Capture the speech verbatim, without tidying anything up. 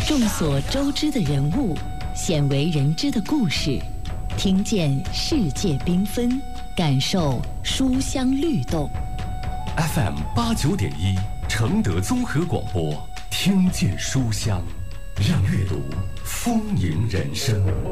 众所周知的人物，鲜为人知的故事，听见世界缤纷，感受书香律动。 F M 八九点一，承德综合广播，听见书香，让阅读丰盈人生。